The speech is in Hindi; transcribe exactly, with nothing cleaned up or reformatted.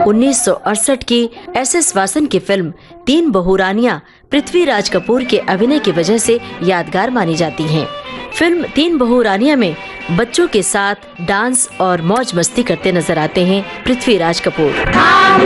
उन्नीस सौ अड़सठ की एस एस वासन की फिल्म तीन बहू रानियां पृथ्वीराज कपूर के अभिनय की वजह से यादगार मानी जाती हैं। फिल्म तीन बहू रानियां में बच्चों के साथ डांस और मौज मस्ती करते नजर आते हैं पृथ्वीराज कपूर।